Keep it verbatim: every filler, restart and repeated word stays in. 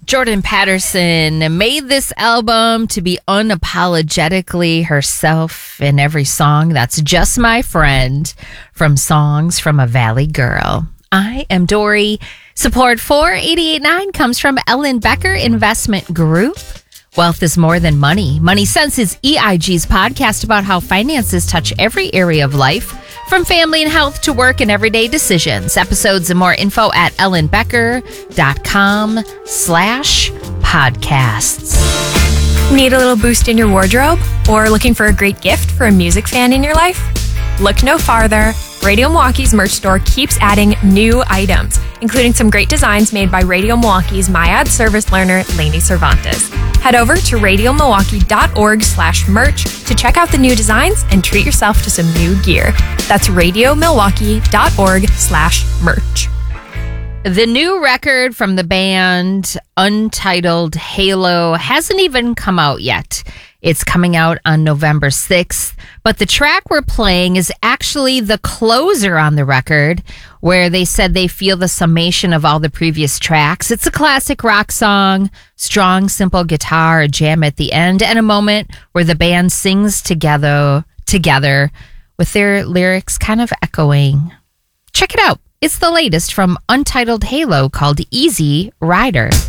Jordan Patterson made this album to be unapologetically herself in every song. That's Just My Friend from Songs from a Valley Girl. I am Dory. Support for eighty-eight point nine comes from Ellen Becker Investment Group. Wealth is more than money. Money Sense is E I G's podcast about how finances touch every area of life, from family and health to work and everyday decisions. Episodes and more info at ellenbecker.com slash podcasts. Need a little boost in your wardrobe? Or looking for a great gift for a music fan in your life? Look no farther. Radio Milwaukee's merch store keeps adding new items, including some great designs made by Radio Milwaukee's MyAd service learner, Lainey Cervantes. Head over to radiomilwaukee.org slash merch to check out the new designs and treat yourself to some new gear. That's radiomilwaukee.org slash merch. The new record from the band Untitled Halo hasn't even come out yet. It's coming out on November sixth, but the track we're playing is actually the closer on the record, where they said they feel the summation of all the previous tracks. It's a classic rock song, strong, simple guitar, a jam at the end, and a moment where the band sings together, together with their lyrics kind of echoing. Check it out. It's the latest from Untitled Halo called Easy Rider.